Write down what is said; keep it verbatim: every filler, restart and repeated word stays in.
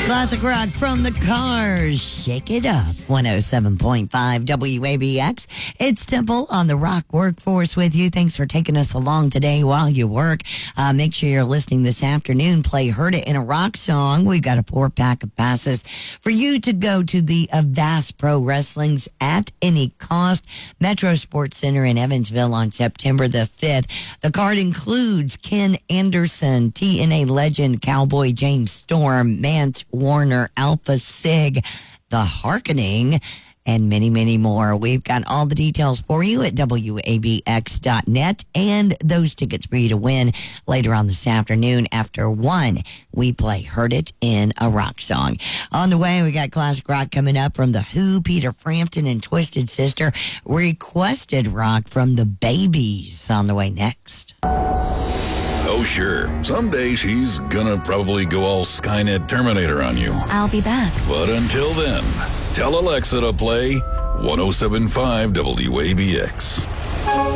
Classic rock from the Cars. Shake it up. one oh seven point five W A B X. It's Temple on the Rock Workforce with you. Thanks for taking us along today while you work. Uh, make sure you're listening this afternoon. Play Heard It in a Rock Song. We've got a four pack of passes for you to go to the Avast Pro Wrestling's At Any Cost Metro Sports Center in Evansville on September the fifth. The card includes Ken Anderson, T N A legend Cowboy James Storm, Mance Warner, Alpha Sig, The Harkening, and many, many more. We've got all the details for you at W A B X dot net and those tickets for you to win later on this afternoon. After one, we play Heard It in a Rock Song. On the way, we got classic rock coming up from The Who, Peter Frampton, and Twisted Sister. Requested rock from The Babies on the way next. Oh, sure. Someday she's gonna probably go all Skynet Terminator on you. I'll be back. But until then, tell Alexa to play one oh seven point five W A B X.